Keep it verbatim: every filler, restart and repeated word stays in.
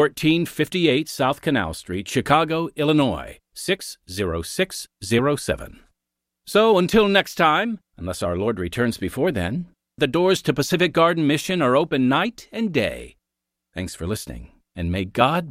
fourteen fifty-eight South Canal Street, Chicago, Illinois, six zero six zero seven. So until next time, unless our Lord returns before then, the doors to Pacific Garden Mission are open night and day. Thanks for listening, and may God